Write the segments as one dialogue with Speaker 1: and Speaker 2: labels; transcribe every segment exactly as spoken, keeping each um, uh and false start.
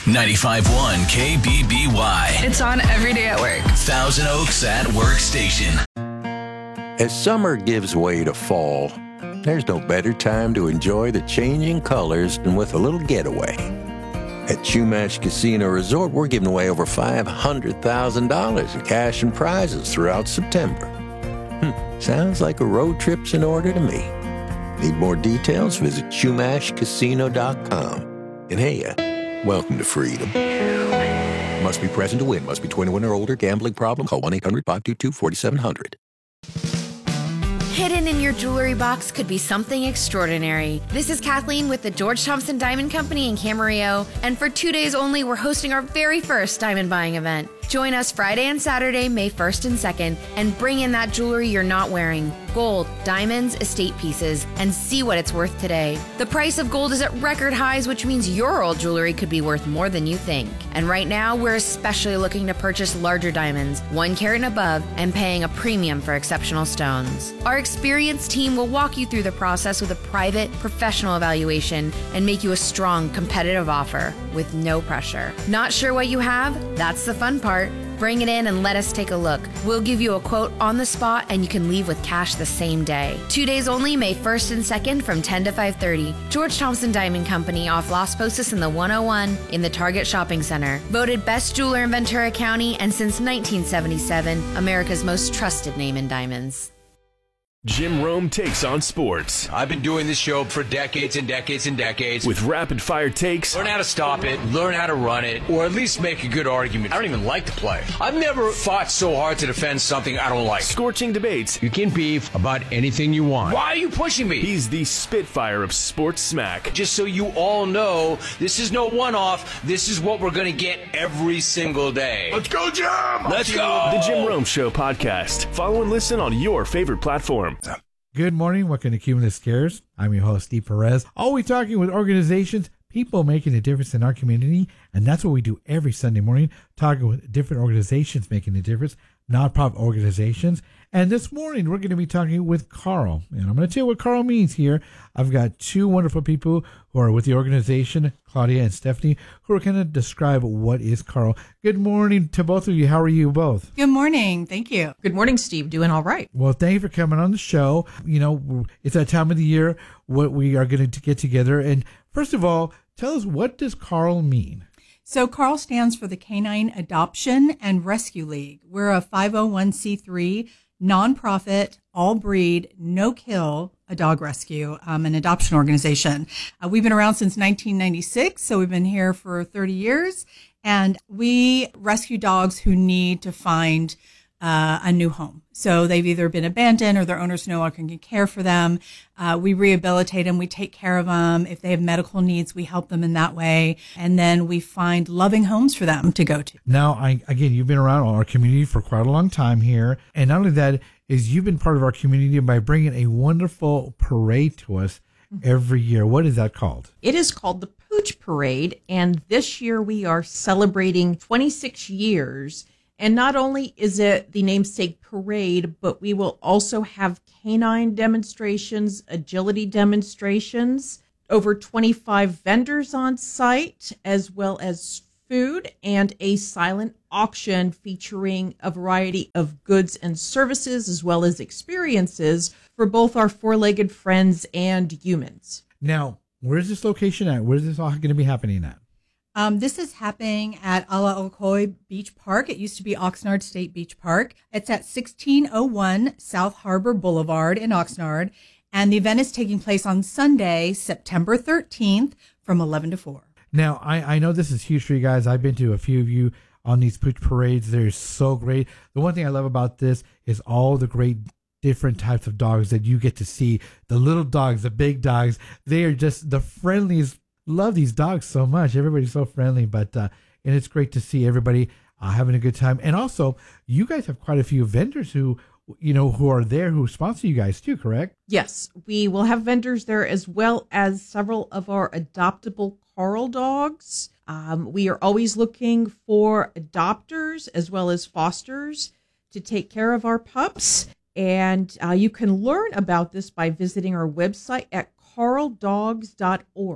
Speaker 1: ninety-five point one K B B Y.
Speaker 2: It's on every day at work.
Speaker 1: Thousand Oaks at Workstation.
Speaker 3: As summer gives way to fall, there's no better time to enjoy the changing colors than with a little getaway. At Chumash Casino Resort, we're giving away over five hundred thousand dollars in cash and prizes throughout September. Hmm, sounds like a road trip's in order to me. Need more details? Visit Chumash Casino dot com. And hey, uh, welcome to freedom. Must be present to win. Must be twenty-one or older. Gambling problem? Call one eight hundred five two two four seven zero zero.
Speaker 4: Hidden in your jewelry box could be something extraordinary. This is Kathleen with the George Thompson Diamond Company in Camarillo, and for two days only, we're hosting our very first diamond buying event. Join us Friday and Saturday, May first and second, and bring in that jewelry you're not wearing. Gold, diamonds, estate pieces, and see what it's worth today. The price of gold is at record highs, which means your old jewelry could be worth more than you think. And right now, we're especially looking to purchase larger diamonds, one carat and above, and paying a premium for exceptional stones. Our experienced team will walk you through the process with a private, professional evaluation and make you a strong, competitive offer with no pressure. Not sure what you have? That's the fun part. Bring it in and let us take a look. We'll give you a quote on the spot and you can leave with cash the same day. Two days only, May first and second from ten to five thirty. George Thompson Diamond Company off Las Posas in the one oh one in the Target Shopping Center. Voted best jeweler in Ventura County and since nineteen seventy-seven, America's most trusted name in diamonds.
Speaker 5: Jim Rome takes on sports.
Speaker 6: I've been doing this show for decades and decades and decades.
Speaker 5: With rapid-fire takes.
Speaker 6: Learn how to stop it, learn how to run it, or at least make a good argument. I don't even like to play. I've never fought so hard to defend something I don't like.
Speaker 5: Scorching debates.
Speaker 6: You can beef about anything you want. Why are you pushing me?
Speaker 5: He's the Spitfire of sports smack.
Speaker 6: Just so you all know, this is no one-off. This is what we're going to get every single day.
Speaker 7: Let's go, Jim!
Speaker 6: Let's go!
Speaker 5: The Jim Rome Show podcast. Follow and listen on your favorite platform.
Speaker 8: Good morning. Welcome to Cumulus Cares. I'm your host, Steve Perez. Always talking with organizations, people making a difference in our community, and that's what we do every Sunday morning, talking with different organizations making a difference, nonprofit organizations. And this morning, we're going to be talking with Carl. And I'm going to tell you what Carl means here. I've got two wonderful people who are with the organization, Claudia and Stephanie, who are going to describe what is Carl. Good morning to both of you. How are you both?
Speaker 9: Good morning. Thank you.
Speaker 10: Good morning, Steve. Doing all right.
Speaker 8: Well, thank you for coming on the show. You know, it's that time of the year what we are going to get together. And first of all, tell us, what does Carl mean?
Speaker 9: So CARL stands for the Canine Adoption and Rescue League. We're a five oh one c three nonprofit, all breed, no kill, a dog rescue, um, an adoption organization. Uh, we've been around since nineteen ninety-six, so we've been here for thirty years, and we rescue dogs who need to find uh, a new home. So they've either been abandoned or their owners no longer can care for them. Uh, we rehabilitate them. We take care of them. If they have medical needs, we help them in that way. And then we find loving homes for them to go to.
Speaker 8: Now, I, again, you've been around our community for quite a long time here. And not only that, is you've been part of our community by bringing a wonderful parade to us every year. What is that called?
Speaker 10: It is called the Pooch Parade. And this year we are celebrating twenty-six years. And not only is it the namesake parade, but we will also have canine demonstrations, agility demonstrations, over twenty-five vendors on site, as well as food and a silent auction featuring a variety of goods and services, as well as experiences for both our four-legged friends and humans.
Speaker 8: Now, where's this location at? Where's this all going to be happening at?
Speaker 9: Um, this is happening at Ala Beach Park. It used to be Oxnard State Beach Park. It's at sixteen oh one South Harbor Boulevard in Oxnard. And the event is taking place on Sunday, September thirteenth from eleven to four.
Speaker 8: Now, I, I know this is huge for you guys. I've been to a few of you on these Pooch parades. They're so great. The one thing I love about this is all the great different types of dogs that you get to see. The little dogs, the big dogs, they are just the friendliest. Love these dogs so much. Everybody's so friendly, but uh, and it's great to see everybody uh, having a good time. And also, you guys have quite a few vendors who, you know, who are there who sponsor you guys too, correct?
Speaker 10: Yes, we will have vendors there as well as several of our adoptable Carl dogs. Um, we are always looking for adopters as well as fosters to take care of our pups. And uh, you can learn about this by visiting our website at carl dogs dot org.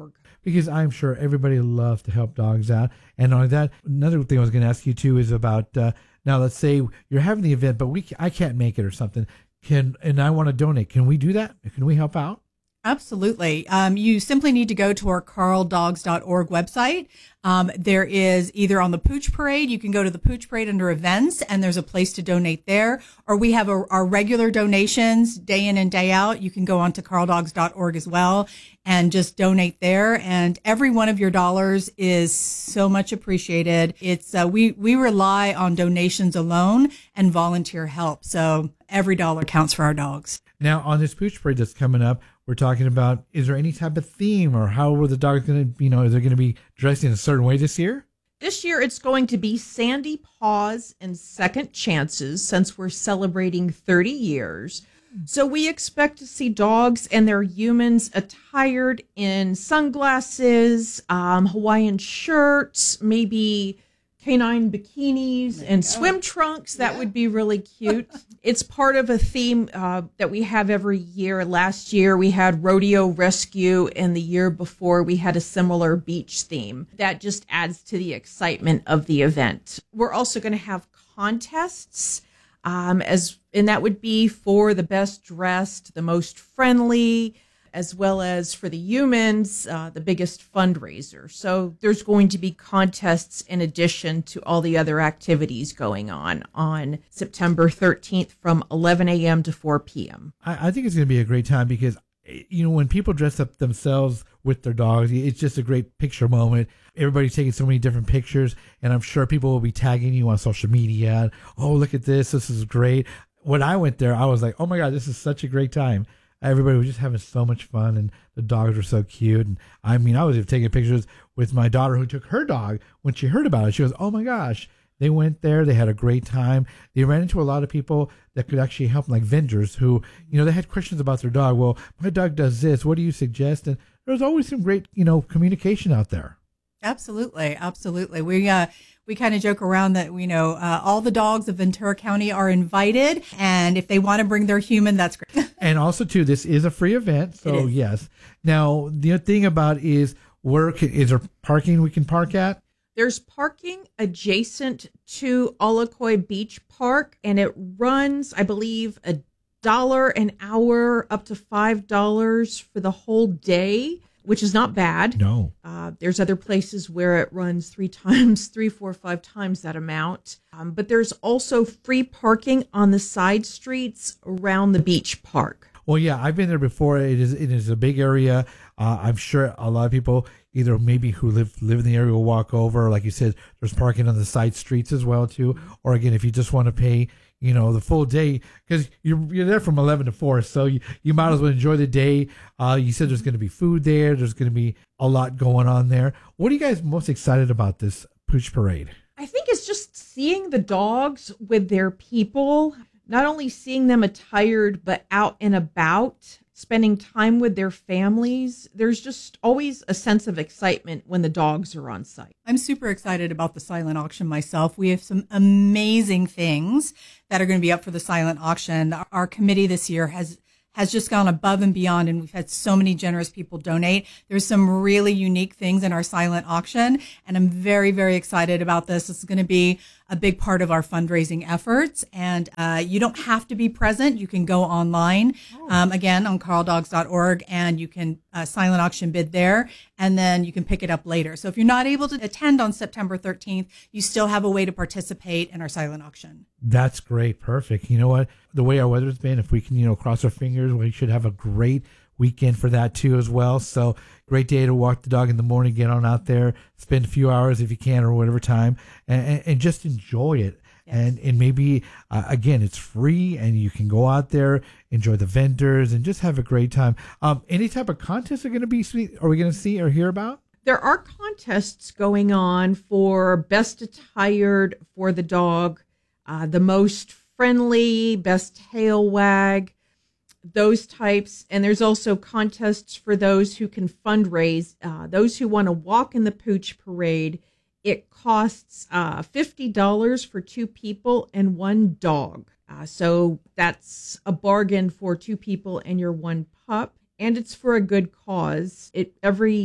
Speaker 8: because I'm sure everybody loves to help dogs out. And on that, another thing I was going to ask you too is about uh, now. Let's say you're having the event, but we I can't make it or something. Can and I want to donate. Can we do that? Can we help out?
Speaker 9: Absolutely. Um, you simply need to go to our carl dogs dot org website. Um, there is either on the Pooch Parade, you can go to the Pooch Parade under events, and there's a place to donate there. Or we have a, our regular donations day in and day out. You can go on to carl dogs dot org as well and just donate there. And every one of your dollars is so much appreciated. It's uh, we we rely on donations alone and volunteer help. So every dollar counts for our dogs.
Speaker 8: Now, on this Pooch Parade that's coming up, we're talking about, is there any type of theme or how are the dogs going to, you know, is they going to be dressed in a certain way this year?
Speaker 10: This year, it's going to be Sandy Paws and Second Chances, since we're celebrating thirty years. So we expect to see dogs and their humans attired in sunglasses, um, Hawaiian shirts, maybe canine bikinis and swim trunks. That yeah. would be really cute. It's part of a theme uh, that we have every year. Last year we had rodeo rescue, and the year before we had a similar beach theme. That just adds to the excitement of the event. We're also going to have contests, um, as and that would be for the best dressed, the most friendly, as well as for the humans, uh, the biggest fundraiser. So there's going to be contests in addition to all the other activities going on on September thirteenth from eleven a.m. to four p.m.
Speaker 8: I, I think it's going to be a great time because, you know, when people dress up themselves with their dogs, it's just a great picture moment. Everybody's taking so many different pictures, and I'm sure people will be tagging you on social media. Oh, look at this. This is great. When I went there, I was like, oh, my God, this is such a great time. Everybody was just having so much fun, and the dogs were so cute. And I mean, I was even taking pictures with my daughter who took her dog when she heard about it. She goes, oh my gosh, they went there. They had a great time. They ran into a lot of people that could actually help, like vendors who, you know, they had questions about their dog. Well, my dog does this. What do you suggest? And there was always some great, you know, communication out there.
Speaker 9: Absolutely. Absolutely. We, uh, we kind of joke around that, you know, uh, all the dogs of Ventura County are invited. And if they want to bring their human, that's great.
Speaker 8: And also, too, this is a free event. So, yes. Now, the thing about is, where can, is there parking we can park at?
Speaker 10: There's parking adjacent to Olakoi Beach Park, and it runs, I believe, a dollar an hour up to five dollars for the whole day, which is not bad.
Speaker 8: No.
Speaker 10: Uh, there's other places where it runs three times, three, four, five times that amount. Um, but there's also free parking on the side streets around the beach park.
Speaker 8: Well, yeah, I've been there before. It is it is a big area. Uh, I'm sure a lot of people, either maybe who live live in the area, will walk over. Like you said, there's parking on the side streets as well, too. Or again, if you just want to pay, you know, the full day, because you're you're there from eleven to four, so you, you might as well enjoy the day. Uh, you said there's going to be food there. There's going to be a lot going on there. What are you guys most excited about this Pooch Parade?
Speaker 10: I think it's just seeing the dogs with their people, not only seeing them attired, but out and about, spending time with their families. There's just always a sense of excitement when the dogs are on site.
Speaker 9: I'm super excited about the silent auction myself. We have some amazing things that are going to be up for the silent auction. Our committee this year has has just gone above and beyond, and we've had so many generous people donate. There's some really unique things in our silent auction, and I'm very, very excited about this. This is going to be a big part of our fundraising efforts, and uh, you don't have to be present. You can go online, um, again, on carl dogs dot org, and you can uh, silent auction bid there, and then you can pick it up later. So if you're not able to attend on September thirteenth, you still have a way to participate in our silent auction.
Speaker 8: That's great. Perfect. You know what? The way our weather's been, if we can, you know, cross our fingers, we should have a great weekend for that too as well. So great day to walk the dog in the morning, get on out there, spend a few hours if you can or whatever time, and, and, and just enjoy it. Yes. And and maybe, uh, again, it's free and you can go out there, enjoy the vendors, and just have a great time. Um, any type of contests are going to be, are we going to see or hear about?
Speaker 10: There are contests going on for best attired for the dog, uh, the most friendly, best tail wag, those types. And there's also contests for those who can fundraise, uh, those who want to walk in the Pooch Parade. It costs uh, fifty dollars for two people and one dog. Uh, so that's a bargain for two people and your one pup. And it's for a good cause. It every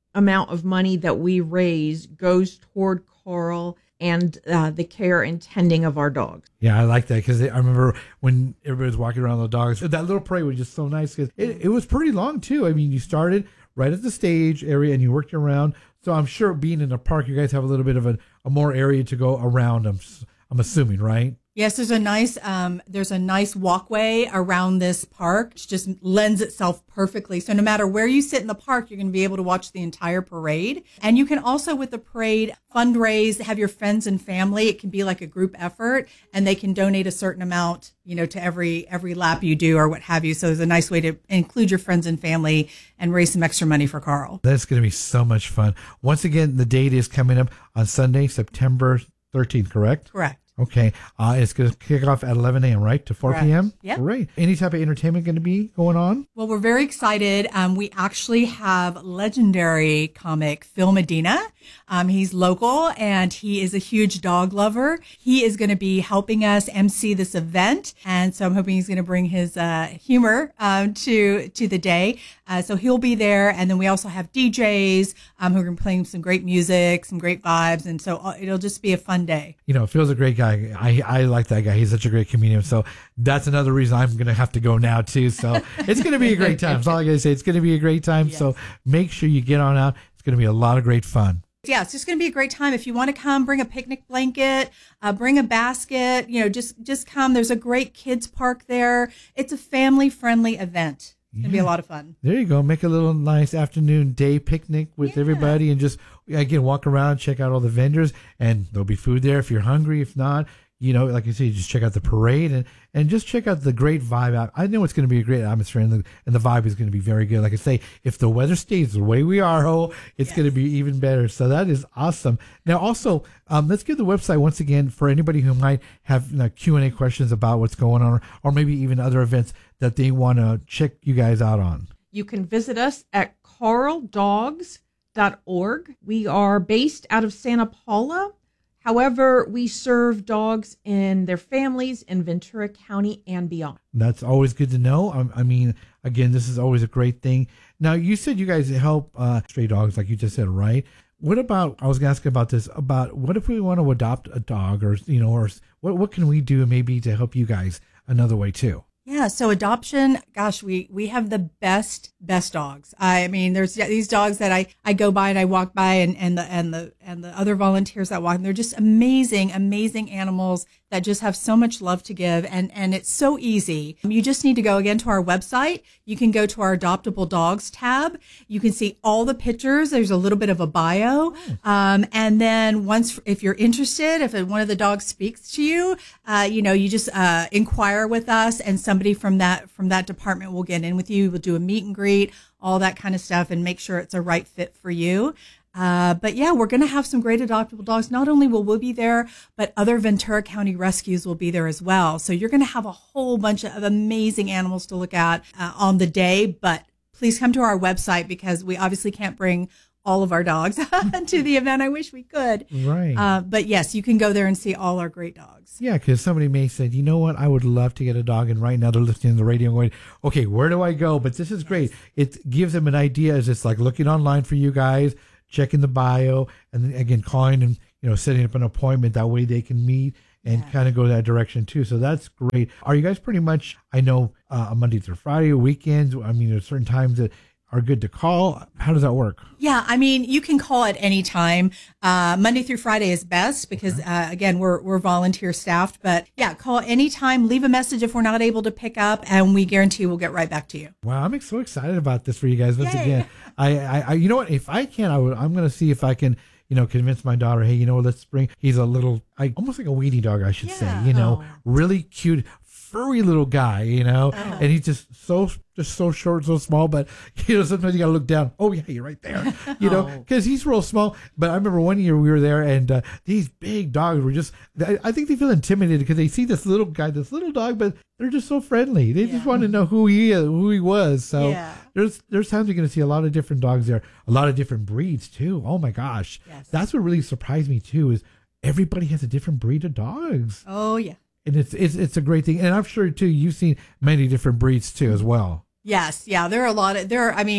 Speaker 10: amount of money that we raise goes toward Carl and uh, the care and tending of our dogs.
Speaker 8: Yeah, I like that because I remember when everybody was walking around the dogs, that little parade was just so nice because it, it was pretty long too. I mean, you started right at the stage area and you worked around. So I'm sure being in a park, you guys have a little bit of a, a more area to go around. I'm, I'm assuming, right?
Speaker 9: Yes, there's a nice um, there's a nice walkway around this park. It just lends itself perfectly. So no matter where you sit in the park, you're going to be able to watch the entire parade. And you can also, with the parade, fundraise, have your friends and family. It can be like a group effort, and they can donate a certain amount, you know, to every every lap you do or what have you. So it's a nice way to include your friends and family and raise some extra money for Carl.
Speaker 8: That's going to be so much fun. Once again, the date is coming up on Sunday, September thirteenth, correct?
Speaker 9: Correct.
Speaker 8: Okay. Uh, it's going to kick off at eleven a.m., right? To four p.m.?
Speaker 9: Yeah.
Speaker 8: Great. Any type of entertainment going to be going on?
Speaker 9: Well, we're very excited. Um, we actually have legendary comic Phil Medina. Um, he's local and he is a huge dog lover. He is going to be helping us emcee this event. And so I'm hoping he's going to bring his uh, humor um, to to the day. Uh, so he'll be there. And then we also have D Js um, who are going to be playing some great music, some great vibes. And so it'll just be a fun day.
Speaker 8: You know, Phil's a great guy. I, I like that guy. He's such a great comedian. So that's another reason I'm going to have to go now, too. So it's going to be a great time. That's all I got to say. It's going to be a great time. Yes. So make sure you get on out. It's going to be a lot of great fun.
Speaker 9: Yeah, it's just going to be a great time. If you want to come, bring a picnic blanket, uh, bring a basket, you know, just, just come. There's a great kids park there. It's a family-friendly event. It's yeah. going to be a lot of fun.
Speaker 8: There you go. Make a little nice afternoon day picnic with yeah. everybody and just, again, walk around, check out all the vendors, and there'll be food there if you're hungry. If not, you know, like I said, just check out the parade and, and just check out the great vibe out. I know it's going to be a great atmosphere and the, and the vibe is going to be very good. Like I say, if the weather stays the way we are, oh, it's yes. going to be even better. So that is awesome. Now, also, um, let's give the website once again for anybody who might have you know, Q and A questions about what's going on or, or maybe even other events that they want to check you guys out on.
Speaker 10: You can visit us at carl dogs dot org. We are based out of Santa Paula. However, we serve dogs and their families in Ventura County and beyond.
Speaker 8: That's always good to know. I, I mean, again, this is always a great thing. Now, you said you guys help uh, stray dogs, like you just said, right? What about, I was going to ask about this, about what if we want to adopt a dog or, you know, or what, what can we do maybe to help you guys another way too?
Speaker 9: Yeah, so adoption, gosh, we, we have the best, best dogs. I mean, there's these dogs that I, I go by and I walk by and, and the, and the, and the other volunteers that walk, and they're just amazing, amazing animals that just have so much love to give. And, and it's so easy. You just need to go again to our website. You can go to our adoptable dogs tab. You can see all the pictures. There's a little bit of a bio. Um, and then once, if you're interested, if one of the dogs speaks to you, uh, you know, you just, uh, inquire with us and somebody from that, from that department will get in with you. We'll do a meet and greet, all that kind of stuff and make sure it's a right fit for you. Uh, but yeah, we're going to have some great adoptable dogs. Not only will we be there, but other Ventura County rescues will be there as well. So you're going to have a whole bunch of amazing animals to look at uh, on the day. But please come to our website because we obviously can't bring all of our dogs to the event. I wish we could.
Speaker 8: Right.
Speaker 9: Uh, but yes, you can go there and see all our great dogs.
Speaker 8: Yeah, because somebody may say, you know what, I would love to get a dog. And right now they're listening to the radio and going, okay, where do I go? But this is great. It gives them an idea. It's just like looking online for you guys, checking the bio, and then again, calling and, you know, setting up an appointment. That way they can meet and yeah. kind of go that direction too. So that's great. Are you guys pretty much, I know, uh, Monday through Friday, weekends? I mean, there's certain times that are good to call. How does that work?
Speaker 9: Yeah, I mean, you can call at any time. Uh, Monday through Friday is best because, okay. uh, again, we're we're volunteer staffed. But yeah, call anytime. Leave a message if we're not able to pick up, and we guarantee we'll get right back to you.
Speaker 8: Wow, I'm so excited about this for you guys. Once
Speaker 9: Yay.
Speaker 8: again, I, I, I, you know what? If I can, I would, I'm going to see if I can, you know, convince my daughter. Hey, you know, let's bring. He's a little, I almost like a weenie dog, I should
Speaker 9: yeah.
Speaker 8: say. You know,
Speaker 9: oh.
Speaker 8: really cute, furry little guy. You know,
Speaker 9: oh.
Speaker 8: and he's just so. Just so short, so small, but you know sometimes you gotta look down. Oh yeah, you're right there. You know, because he's real small. But I remember one year we were there, and uh, these big dogs were just. I think they feel intimidated because they see this little guy, this little dog, but they're just so friendly. They yeah. just want to know who he is, who he was. So
Speaker 9: yeah.
Speaker 8: there's there's times you're gonna see a lot of different dogs there, a lot of different breeds too. Oh my gosh,
Speaker 9: yes.
Speaker 8: That's what really surprised me too. Is everybody has a different breed of dogs.
Speaker 9: Oh yeah,
Speaker 8: and it's it's it's a great thing, and I'm sure too you've seen many different breeds too as well.
Speaker 9: Yes, yeah, there are a lot of there. Are, I mean,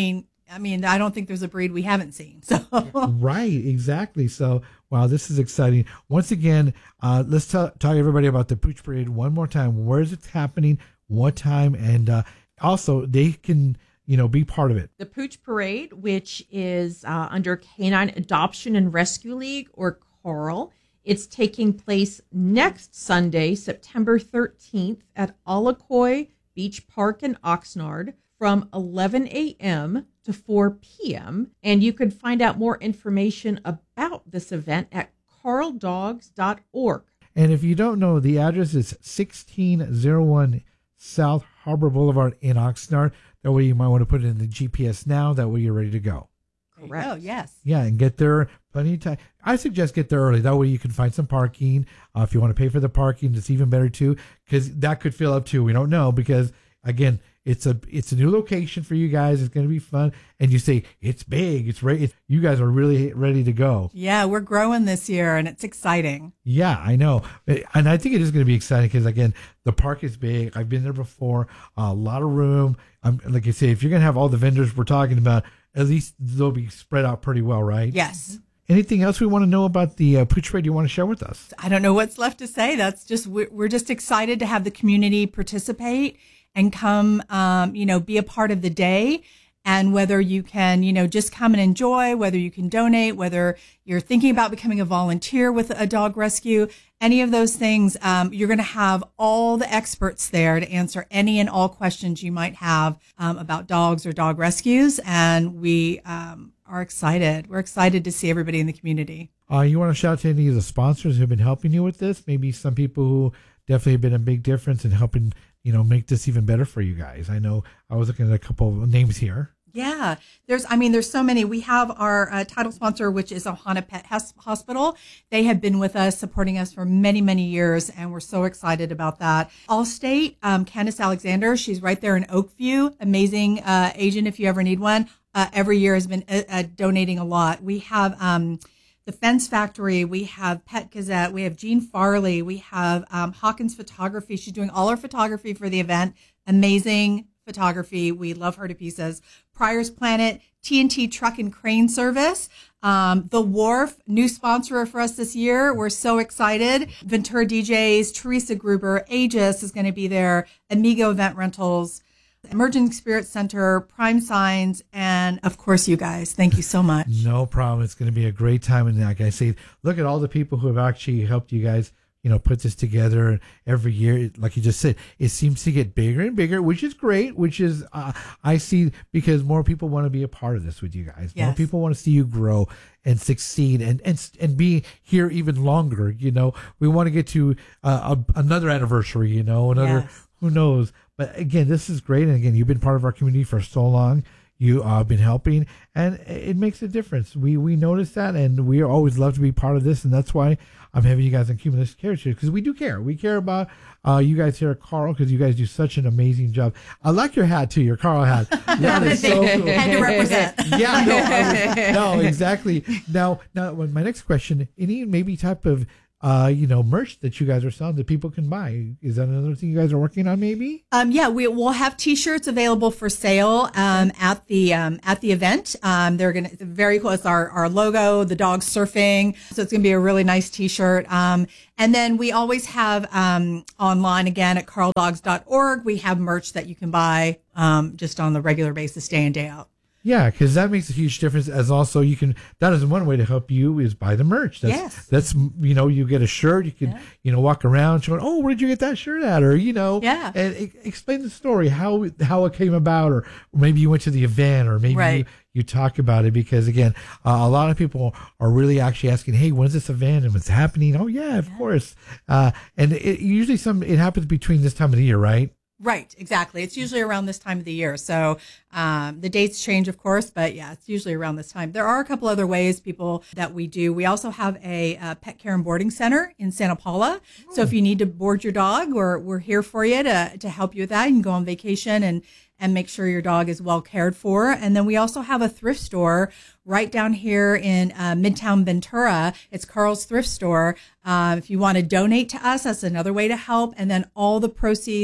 Speaker 9: I mean, I don't think there's a breed we haven't seen. So
Speaker 8: Right, exactly. So, wow, this is exciting. Once again, uh, let's tell, tell everybody about the Pooch Parade one more time. Where is it happening? What time? And uh, also, they can, you know, be part of it.
Speaker 10: The Pooch Parade, which is uh, under Canine Adoption and Rescue League, or CARL. It's taking place next Sunday, September thirteenth at Alacoy Beach Park in Oxnard from eleven a.m. to four p.m. And you can find out more information about this event at carl dogs dot org.
Speaker 8: And if you don't know, the address is sixteen oh one South Harbor Boulevard in Oxnard. That way you might want to put it in the G P S now. That way you're ready to go.
Speaker 10: Correct.
Speaker 9: Oh, yes.
Speaker 8: Yeah, and get there plenty of time. I suggest get there early. That way you can find some parking. Uh, if you want to pay for the parking, it's even better too, because that could fill up too. We don't know, because again, it's a it's a new location for you guys. It's going to be fun. And you say it's big. It's ready. It's, you guys are really ready to go.
Speaker 9: Yeah, we're growing this year, and it's exciting.
Speaker 8: Yeah, I know. And I think it is going to be exciting because, again, the park is big. I've been there before. A lot of room. Um, like I say, if you're going to have all the vendors we're talking about, at least they'll be spread out pretty well, right?
Speaker 9: Yes.
Speaker 8: Anything else we want to know about the uh, Pooch Parade you want to share with us?
Speaker 9: I don't know what's left to say. That's just, we're, we're just excited to have the community participate and come, um, you know, be a part of the day. And whether you can, you know, just come and enjoy, whether you can donate, whether you're thinking about becoming a volunteer with a dog rescue, any of those things, um, you're going to have all the experts there to answer any and all questions you might have um, about dogs or dog rescues. And we um, are excited. We're excited to see everybody in the community.
Speaker 8: Uh, you want to shout out to any of the sponsors who have been helping you with this? Maybe some people who definitely have been a big difference in helping, you know, make this even better for you guys. I know I was looking at a couple of names here.
Speaker 9: Yeah, there's, I mean, there's so many. We have our uh, title sponsor, which is Ohana Pet Has- Hospital. They have been with us, supporting us for many, many years, and we're so excited about that. Allstate, um, Candace Alexander, she's right there in Oakview. Amazing uh, agent if you ever need one. Uh, every year has been uh, uh, donating a lot. We have um, the Fence Factory. We have Pet Gazette. We have Jean Farley. We have um, Hawkins Photography. She's doing all our photography for the event. Amazing photography. We love her to pieces. Pryor's Planet, T N T Truck and Crane Service, um, The Wharf, new sponsor for us this year. We're so excited. Ventura D Js, Teresa Gruber, Aegis is going to be there, Amigo Event Rentals, Emerging Spirit Center, Prime Signs, and of course you guys. Thank you so much.
Speaker 8: No problem. It's going to be a great time. And like I say, look at all the people who have actually helped you guys, you know, put this together every year. Like you just said, it seems to get bigger and bigger, which is great, which is, uh, I see, because more people want to be a part of this with you guys.
Speaker 9: Yes.
Speaker 8: More people want to see you grow and succeed and, and, and be here even longer. You know, we want to get to uh, a, another anniversary, you know, another,
Speaker 9: Yes.
Speaker 8: who knows? But again, this is great. And again, you've been part of our community for so long. You have uh, been helping, and it makes a difference. We we notice that, and we always love to be part of this, and that's why I'm having you guys on Cumulus Care here, because we do care. We care about uh, you guys here at CARL, because you guys do such an amazing job. I like your hat too, your CARL hat. That is so cool.
Speaker 9: Had to represent.
Speaker 8: Yeah, no, I was, no, exactly. Now, now, my next question: any maybe type of uh, you know, merch that you guys are selling that people can buy? Is that another thing you guys are working on? Maybe.
Speaker 9: Um, yeah, we will have T-shirts available for sale um, at the um, at the event. Um, they're gonna very cool. It's our our logo, the dog surfing. So it's gonna be a really nice T-shirt. Um, and then we always have um, online again at carl dogs dot org. We have merch that you can buy um, just on the regular basis, day in day out.
Speaker 8: Yeah, because that makes a huge difference. As also, you can, that is one way to help you is buy the merch. That's,
Speaker 9: yes.
Speaker 8: That's, you know, you get a shirt, you can,
Speaker 9: Yeah.
Speaker 8: you know, walk around showing, oh, where did you get that shirt at? Or, you know,
Speaker 9: Yeah.
Speaker 8: and e- explain the story, how, how it came about, or maybe you went to the event, or maybe
Speaker 9: Right.
Speaker 8: you, you talk about it, because again, uh, a lot of people are really actually asking, hey, when's this event and what's happening? Oh yeah, of yeah. course. Uh, and it usually some, it happens between this time of the year, right?
Speaker 9: Right, exactly. It's usually around this time of the year. So um, the dates change, of course, but yeah, it's usually around this time. There are a couple other ways people that we do. We also have a, a pet care and boarding center in Santa Paula. Oh. So if you need to board your dog, we're we're here for you to to help you with that. You can go on vacation and and make sure your dog is well cared for. And then we also have a thrift store right down here in uh, Midtown Ventura. It's Carl's Thrift Store. Uh, if you want to donate to us, that's another way to help. And then all the proceeds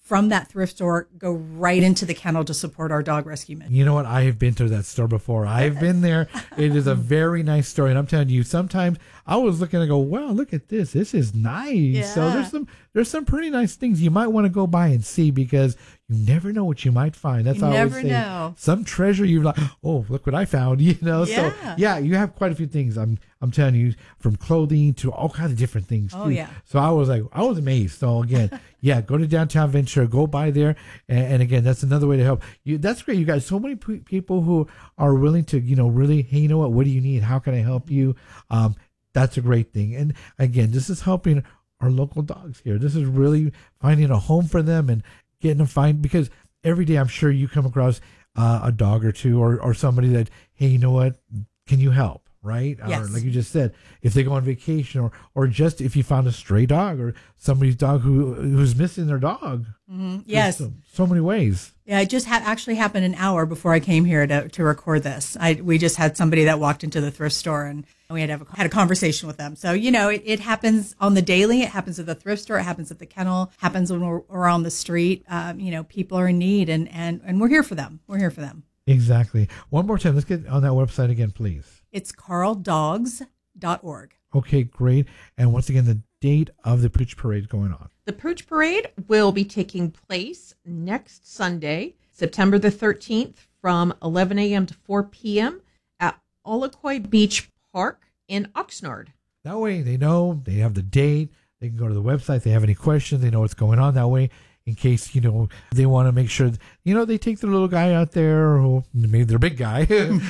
Speaker 9: from that thrift store go right into the kennel to support our dog rescue mission.
Speaker 8: You know what? I have been to that store before. I've been there. It is a very nice store. And I'm telling you, sometimes I was looking and go, wow, look at this. This is nice.
Speaker 9: Yeah.
Speaker 8: So there's some there's some pretty nice things you might want to go by and see, because you never know what you might find. That's
Speaker 9: You
Speaker 8: all I always
Speaker 9: never
Speaker 8: say.
Speaker 9: know.
Speaker 8: Some treasure you're like, oh, look what I found. You know, so
Speaker 9: Yeah.
Speaker 8: yeah, you have quite a few things. I'm I'm telling you, from clothing to all kinds of different things.
Speaker 9: Oh,
Speaker 8: too.
Speaker 9: yeah.
Speaker 8: So I was like, I was amazed. So again, yeah, go to Downtown Ventura, go by there, and, and again, that's another way to help you. That's great. You got so many pe- people who are willing to, you know, really, hey, you know what? What do you need? How can I help you? Um, that's a great thing. And again, this is helping our local dogs here. This is really finding a home for them and getting them find, because every day I'm sure you come across uh, a dog or two, or, or somebody that, hey, you know what? Can you help? Right?
Speaker 9: Yes.
Speaker 8: Or like you just said, if they go on vacation, or, or just if you found a stray dog or somebody's dog who who's missing their dog.
Speaker 9: Mm-hmm. Yes.
Speaker 8: So, so many ways.
Speaker 9: Yeah, it just ha- actually happened an hour before I came here to, to record this. I we just had somebody that walked into the thrift store, and we had to have a, had a conversation with them. So, you know, it, it happens on the daily. It happens at the thrift store. It happens at the kennel. Happens when we're, we're on the street. Um, you know, people are in need, and, and, and we're here for them. We're here for them.
Speaker 8: Exactly. One more time. Let's get on that website again, please.
Speaker 9: It's carl dogs dot org.
Speaker 8: Okay, great. And once again, the date of the Pooch Parade going on.
Speaker 10: The Pooch Parade will be taking place next Sunday, September the thirteenth, from eleven a.m. to four p.m. at Iolakoi Beach Park in Oxnard.
Speaker 8: That way they know, they have the date. They can go to the website. If they have any questions, they know what's going on. That way, in case, you know, they want to make sure, you know, they take their little guy out there, or maybe their big guy,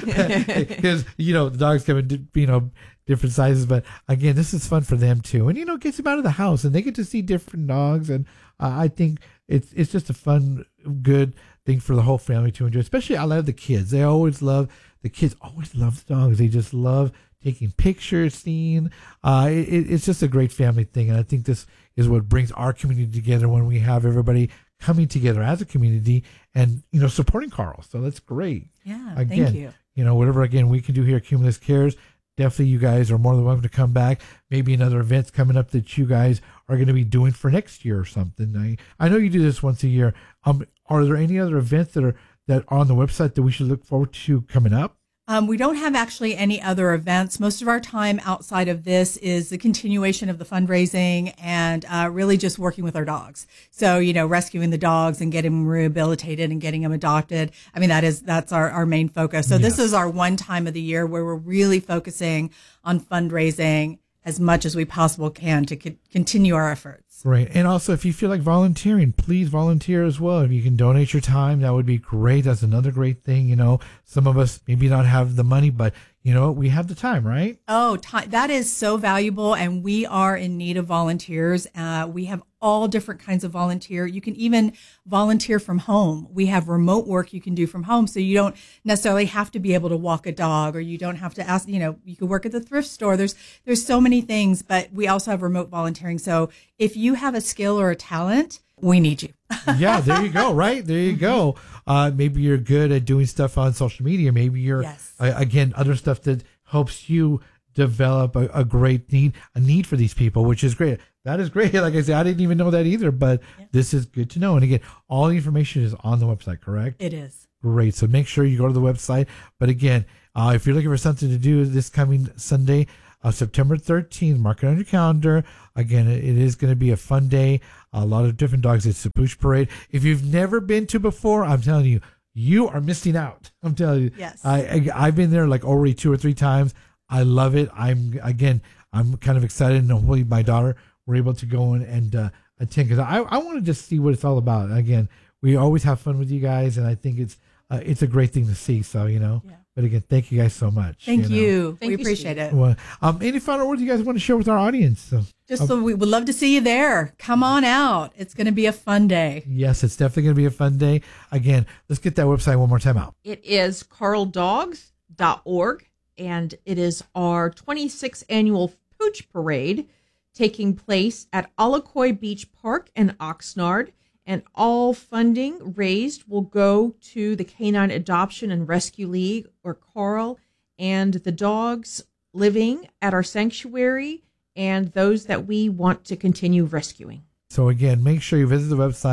Speaker 8: because, you know, the dogs come in, you know, different sizes. But again, this is fun for them too. And, you know, it gets them out of the house and they get to see different dogs. And uh, I think it's, it's just a fun, good thing for the whole family to enjoy. Especially, I love the kids. They always love, the kids always love the dogs. They just love taking pictures, seeing. Uh, it, it's just a great family thing. And I think this is what brings our community together, when we have everybody coming together as a community and, you know, supporting Carl. So that's great.
Speaker 9: Yeah,
Speaker 8: again,
Speaker 9: thank you.
Speaker 8: You know, whatever, again, we can do here at Cumulus Cares, definitely you guys are more than welcome to come back. Maybe another events coming up that you guys are going to be doing for next year or something. I, I know you do this once a year. Um, are there any other events that are, that are on the website that we should look forward to coming up?
Speaker 9: Um, we don't have actually any other events. Most of our time outside of this is the continuation of the fundraising and uh, really just working with our dogs. So, you know, rescuing the dogs and getting them rehabilitated and getting them adopted. I mean, that is, that's our, our main focus. So
Speaker 8: Yes.
Speaker 9: this is our one time of the year where we're really focusing on fundraising as much as we possible can to co- continue our efforts.
Speaker 8: Right. And also, if you feel like volunteering, please volunteer as well. If you can donate your time, that would be great. That's another great thing. You know, some of us maybe not have the money, but you know, we have the time, right?
Speaker 9: Oh, time, that is so valuable. And we are in need of volunteers. Uh, we have all different kinds of volunteer. You can even volunteer from home. We have remote work you can do from home. So you don't necessarily have to be able to walk a dog, or you don't have to ask, you know, you could work at the thrift store. There's, there's so many things, but we also have remote volunteering. So if you have a skill or a talent, we need you.
Speaker 8: Yeah, there you go. Right. There you go. Uh, maybe you're good at doing stuff on social media. Maybe you're,
Speaker 9: Yes.
Speaker 8: uh, again, other stuff that helps you develop a, a great need, a need for these people, which is great. That is great. Like I said, I didn't even know that either, but
Speaker 9: Yeah.
Speaker 8: this is good to know. And again, all the information is on the website, correct?
Speaker 9: It is.
Speaker 8: Great. So make sure you go to the website. But again, uh, if you're looking for something to do this coming Sunday, uh, September thirteenth, mark it on your calendar. Again, it, it is going to be a fun day. A lot of different dogs. It's the Pooch Parade. If you've never been to before, I'm telling you, you are missing out. I'm telling you.
Speaker 9: Yes.
Speaker 8: I, I, I've been there like already two or three times. I love it. I'm, again, I'm kind of excited. And hopefully my daughter were able to go in and uh, attend, because I, I want to just see what it's all about. Again, we always have fun with you guys, and I think it's uh, it's a great thing to see. So, you know,
Speaker 9: Yeah.
Speaker 8: but again, thank you guys so much.
Speaker 9: Thank
Speaker 8: know.
Speaker 9: you.
Speaker 10: Thank
Speaker 9: we
Speaker 10: you,
Speaker 9: appreciate
Speaker 10: Steve.
Speaker 9: it.
Speaker 8: Well, um, any final words you guys want to share with our audience? So,
Speaker 9: Just so we would love to see you there. Come on out. It's going to be a fun day.
Speaker 8: yes, it's definitely going to be a fun day. Again, let's get that website one more time out.
Speaker 10: It is carl dogs dot org, and it is our twenty-sixth annual Pooch Parade taking place at Iolakoi Beach Park in Oxnard. And all funding raised will go to the Canine Adoption and Rescue League, or Carl, and the dogs living at our sanctuary and those that we want to continue rescuing.
Speaker 8: So again, make sure you visit the website,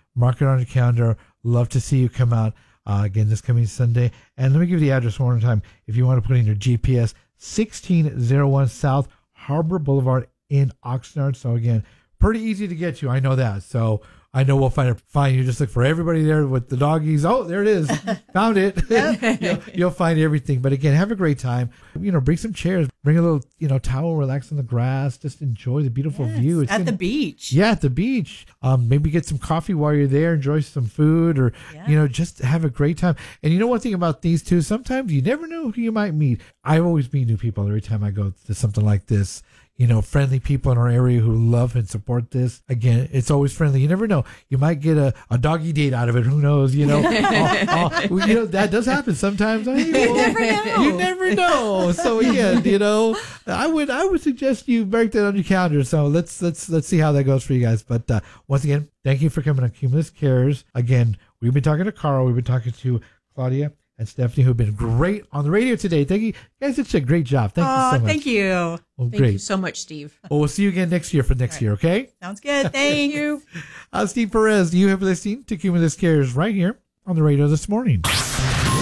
Speaker 8: Mark it on your calendar. Love to see you come out uh, again this coming Sunday. And let me give you the address one more time if you want to put in your G P S. sixteen oh one South Harbor Boulevard in Oxnard. So again, pretty easy to get to. I know that. So I know we'll find it fine. You just look for everybody there with the doggies. Oh, there it is. Found it. you'll, you'll find everything. But again, have a great time. You know, bring some chairs. Bring a little, you know, towel, relax on the grass. Just enjoy the beautiful
Speaker 9: Yes,
Speaker 8: view. It's
Speaker 9: at
Speaker 8: gonna,
Speaker 9: the beach.
Speaker 8: Yeah, at the beach. Um, maybe get some coffee while you're there. Enjoy some food, or
Speaker 9: Yeah.
Speaker 8: you know, just have a great time. And you know one thing about these two, sometimes you never know who you might meet. I always meet new people every time I go to something like this. You know, friendly people in our area who love and support this. Again, it's always friendly. You never know. You might get a, a doggy date out of it. Who knows? You know, oh, oh, you know that does happen sometimes. Hey,
Speaker 9: You
Speaker 8: well,
Speaker 9: never know.
Speaker 8: You never know. So again, you know, I would I would suggest you mark that on your calendar. So let's let's let's see how that goes for you guys. But uh, once again, thank you for coming on Cumulus Cares. Again, we've been talking to Carl. We've been talking to Claudia and Stephanie, who've been great on the radio today. Thank you. You guys did such a great job. Thank
Speaker 9: Oh,
Speaker 8: you so much.
Speaker 9: thank you.
Speaker 8: Well,
Speaker 10: Thank
Speaker 8: great.
Speaker 10: you so much, Steve.
Speaker 8: Well, we'll see you again next year for next year, okay?
Speaker 9: Sounds good. Thank you.
Speaker 8: I'm Steve Perez. You have listening to Cumulus Cares right here on the radio this morning.